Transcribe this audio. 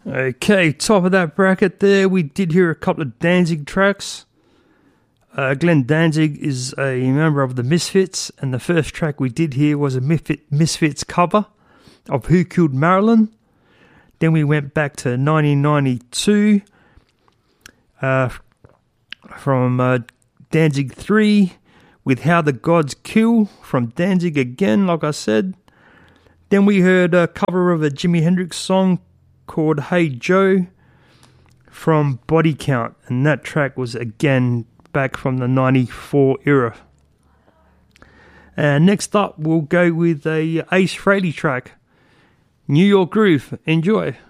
Okay, top of that bracket there, we did hear a couple of Danzig tracks. Glenn Danzig is a member of the Misfits, and the first track we did hear was a Misfits cover of Who Killed Marilyn. Then we went back to 1992 from Danzig 3 with How the Gods Kill from Danzig again, like I said. Then we heard a cover of a Jimi Hendrix song called Hey Joe from Body Count, and that track was again back from the 94 era. And next up we'll go with a Ace Frehley track, New York Groove. Enjoy.